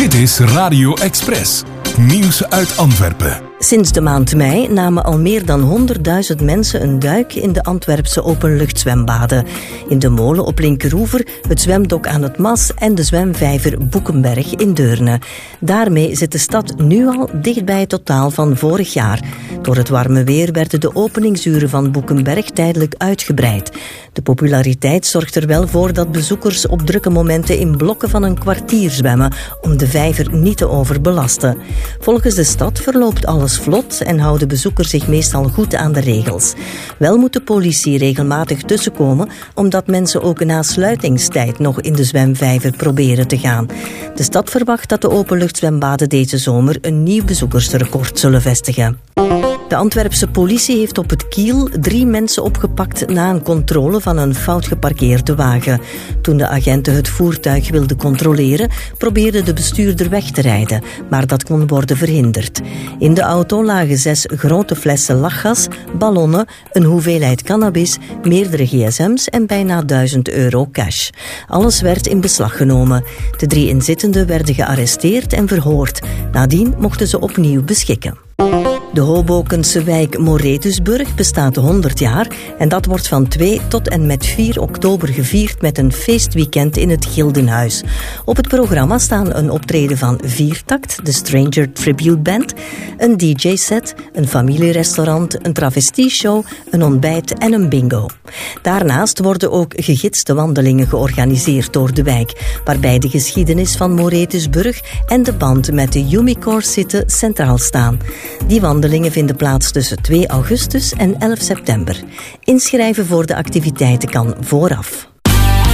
Dit is Radio Express. Nieuws uit Antwerpen. Sinds de maand mei namen al meer dan 100.000 mensen een duik in de Antwerpse openluchtzwembaden. In de Molen op Linkeroever, het zwemdok aan het Mas en de zwemvijver Boekenberg in Deurne. Daarmee zit de stad nu al dicht bij het totaal van vorig jaar. Door het warme weer werden de openingsuren van Boekenberg tijdelijk uitgebreid. De populariteit zorgt er wel voor dat bezoekers op drukke momenten in blokken van een kwartier zwemmen, om de vijver niet te overbelasten. Volgens de stad verloopt alles vlot en houden bezoekers zich meestal goed aan de regels. Wel moet de politie regelmatig tussenkomen, omdat mensen ook na sluitingstijd nog in de zwemvijver proberen te gaan. De stad verwacht dat de openluchtzwembaden deze zomer een nieuw bezoekersrecord zullen vestigen. De Antwerpse politie heeft op het Kiel 3 mensen opgepakt na een controle van een fout geparkeerde wagen. Toen de agenten het voertuig wilden controleren, probeerde de bestuurder weg te rijden, maar dat kon worden verhinderd. In de auto lagen 6 grote flessen lachgas, ballonnen, een hoeveelheid cannabis, meerdere gsm's en bijna €1000 cash. Alles werd in beslag genomen. De 3 inzittenden werden gearresteerd en verhoord. Nadien mochten ze opnieuw beschikken. De Hobokense wijk Moretusburg bestaat 100 jaar en dat wordt van 2 tot en met 4 oktober gevierd met een feestweekend in het Gildenhuis. Op het programma staan een optreden van Viertakt, de Stranger Tribute Band, een DJ-set, een familierestaurant, een travestieshow, een ontbijt en een bingo. Daarnaast worden ook gegidste wandelingen georganiseerd door de wijk, waarbij de geschiedenis van Moretusburg en de band met de Umicore-site centraal staan. Die wandelingen vinden plaats tussen 2 augustus en 11 september. Inschrijven voor de activiteiten kan vooraf.